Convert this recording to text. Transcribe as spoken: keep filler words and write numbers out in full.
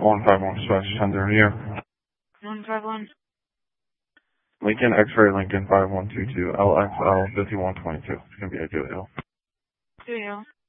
one five one slash ten thirty. one five one. Lincoln X-ray Lincoln five one two two L X L fifty one twenty two. It's going to be a good hill. Two hill.